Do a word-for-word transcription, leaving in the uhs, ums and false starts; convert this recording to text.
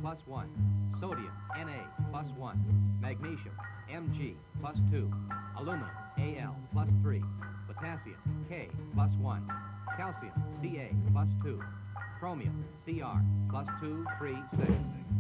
plus one. Sodium, Na, plus one. Magnesium, Mg, plus two. Aluminum, Al, plus three. Potassium, K, plus one. Calcium, Ca, plus two. Chromium, Cr, plus two, three, six.